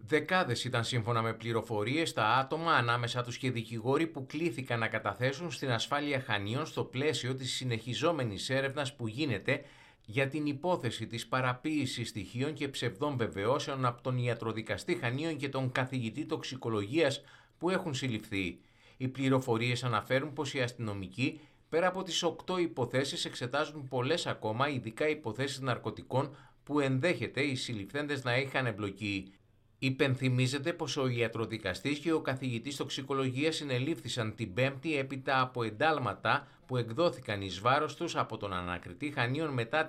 Δεκάδες ήταν σύμφωνα με πληροφορίες τα άτομα ανάμεσα τους και δικηγόροι που κλήθηκαν να καταθέσουν στην ασφάλεια Χανίων στο πλαίσιο της συνεχιζόμενης έρευνας που γίνεται για την υπόθεση της παραποίησης στοιχείων και ψευδών βεβαιώσεων από τον ιατροδικαστή Χανίων και τον καθηγητή τοξικολογίας που έχουν συλληφθεί. Οι πληροφορίες αναφέρουν πως οι αστυνομικοί πέρα από τις 8 υποθέσεις εξετάζουν πολλές ακόμα, ειδικά υποθέσεις ναρκωτικών που ενδέχεται οι συλληφθέντες να είχαν εμπλοκή. Υπενθυμίζεται πως ο ιατροδικαστής και ο καθηγητής τοξικολογίας συνελήφθησαν την Πέμπτη έπειτα από εντάλματα που εκδόθηκαν εις βάρος τους από τον ανακριτή Χανίων μετά